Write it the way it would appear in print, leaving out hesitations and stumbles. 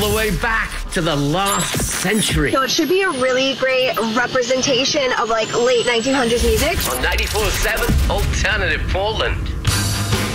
the way back to the last century. So it should be a really great representation of like late 1900s music. On 94.7 Alternative Portland.